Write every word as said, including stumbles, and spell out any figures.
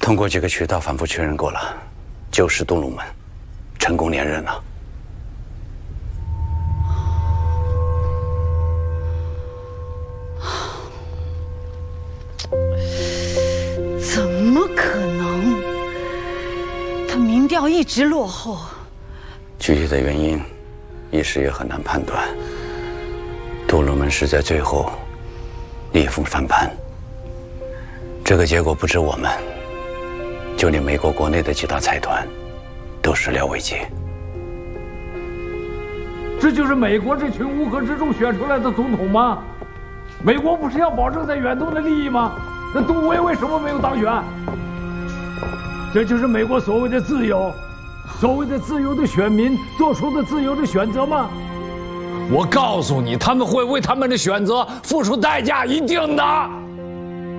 通过几个渠道反复确认过了，就是东龙门，成功连任了。 怎么可能？他民调一直落后。 具体的原因，一时也很难判断。东龙门是在最后逆风翻盘，这个结果不止我们，就连美国国内的几大财团都始料未及。 这就是美国这群乌合之众选出来的总统吗？美国不是要保证在远东的利益吗？那杜威为什么没有当选？这就是美国所谓的自由，所谓的自由的选民做出的自由的选择吗？我告诉你，他们会为他们的选择付出代价，一定的。